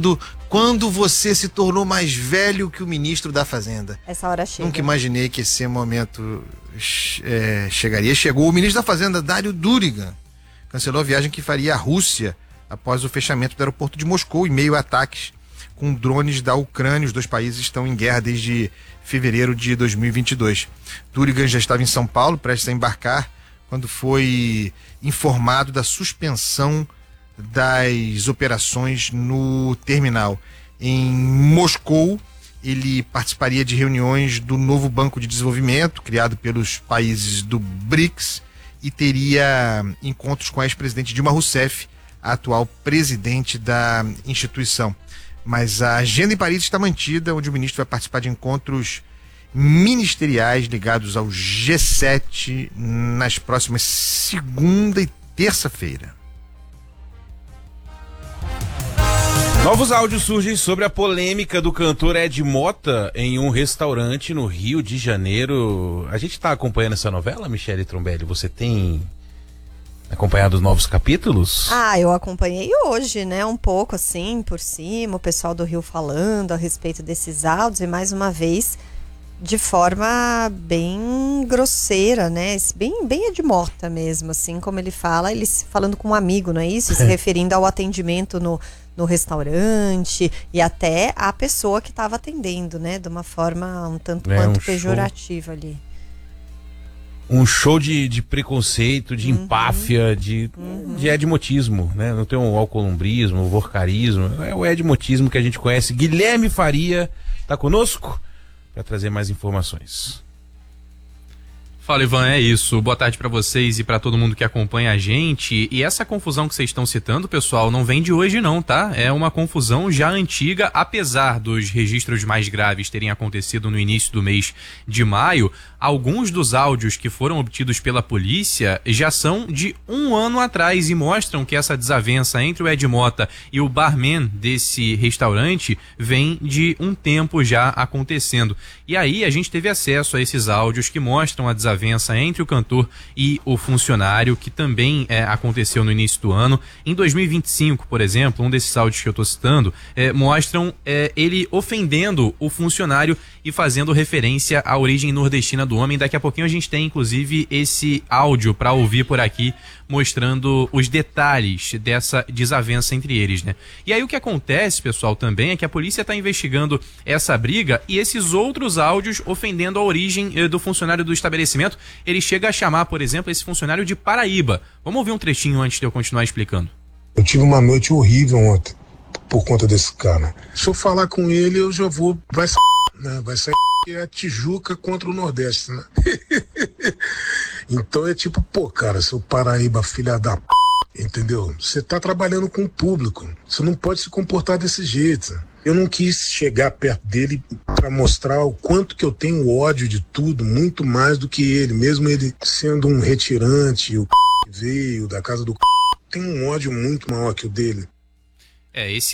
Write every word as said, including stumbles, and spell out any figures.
quando, quando você se tornou mais velho que o ministro da Fazenda. Essa hora chega. Nunca imaginei que esse momento é, chegaria. Chegou o ministro da Fazenda, Dário Durigan, cancelou a viagem que faria à Rússia após o fechamento do aeroporto de Moscou, em meio a ataques com drones da Ucrânia. Os dois países estão em guerra desde fevereiro de dois mil e vinte e dois. Durigan já estava em São Paulo, prestes a embarcar, quando foi informado da suspensão das operações no terminal. Em Moscou, ele participaria de reuniões do novo Banco de Desenvolvimento, criado pelos países do BRICS, e teria encontros com a ex-presidente Dilma Rousseff, a atual presidente da instituição. Mas a agenda em Paris está mantida, onde o ministro vai participar de encontros ministeriais ligados ao G sete nas próximas segunda e terça-feira. Novos áudios surgem sobre a polêmica do cantor Ed Mota em um restaurante no Rio de Janeiro. A gente está acompanhando essa novela, Michele Trombelli? Você tem acompanhado os novos capítulos? Ah, eu acompanhei hoje, né? Um pouco assim, por cima, o pessoal do Rio falando a respeito desses áudios e mais uma vez de forma bem grosseira, né? Bem, bem Ed Mota mesmo, assim como ele fala, ele falando com um amigo, não é isso? Se referindo ao atendimento no, no restaurante e até a pessoa que estava atendendo, né? De uma forma um tanto é, quanto um pejorativa ali. Um show de, de preconceito, de uhum. empáfia, de, uhum. de edmotismo, né? Não tem um alcolumbrismo, um vorcarismo, é o edmotismo que a gente conhece. Guilherme Faria tá conosco para trazer mais informações. Fala, Ivan, é isso. Boa tarde para vocês e para todo mundo que acompanha a gente. E essa confusão que vocês estão citando, pessoal, não vem de hoje não, tá? É uma confusão já antiga, apesar dos registros mais graves terem acontecido no início do mês de maio. Alguns dos áudios que foram obtidos pela polícia já são de um ano atrás e mostram que essa desavença entre o Ed Mota e o barman desse restaurante vem de um tempo já acontecendo. E aí a gente teve acesso a esses áudios que mostram a desavença entre o cantor e o funcionário, que também é, aconteceu no início do ano. Em dois mil e vinte e cinco, por exemplo, um desses áudios que eu estou citando, é, mostram é, ele ofendendo o funcionário e fazendo referência à origem nordestina do homem. Daqui a pouquinho a gente tem, inclusive, esse áudio para ouvir por aqui, mostrando os detalhes dessa desavença entre eles, né? E aí o que acontece, pessoal, também é que a polícia está investigando essa briga e esses outros áudios ofendendo a origem eh, do funcionário do estabelecimento. Ele chega a chamar, por exemplo, esse funcionário de Paraíba. Vamos ouvir um trechinho antes de eu continuar explicando. Eu tive uma noite horrível ontem por conta desse cara. Se eu falar com ele, eu já vou... Vai sair, né? Vai sair é a Tijuca contra o Nordeste, né? Então é tipo, pô, cara, seu Paraíba, filha da p... Entendeu? Você tá trabalhando com o público. Você não pode se comportar desse jeito. Eu não quis chegar perto dele para mostrar o quanto que eu tenho ódio de tudo, muito mais do que ele. Mesmo ele sendo um retirante, o que veio da casa do c... tem um ódio muito maior que o dele. É, esse